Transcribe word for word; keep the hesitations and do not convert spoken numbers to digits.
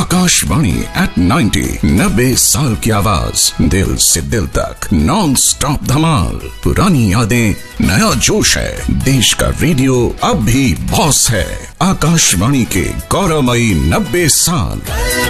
Akashvani eight ninety, नब्बे साल की आवाज, दिल से दिल तक नॉन स्टॉप धमाल। पुरानी यादें, नया जोश है, देश का रेडियो अब भी बॉस है। आकाशवाणी के गौरवमयी नब्बे साल।